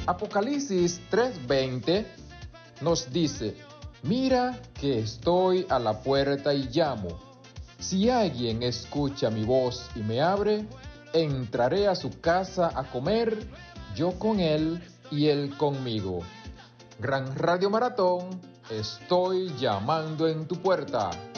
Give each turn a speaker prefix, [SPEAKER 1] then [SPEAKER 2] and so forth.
[SPEAKER 1] Apocalipsis 3:20 nos dice, mira que estoy a la puerta y llamo. Si alguien escucha mi voz y me abre, entraré a su casa a comer, yo con él y él conmigo. Gran Radio Maratón, estoy llamando en tu puerta.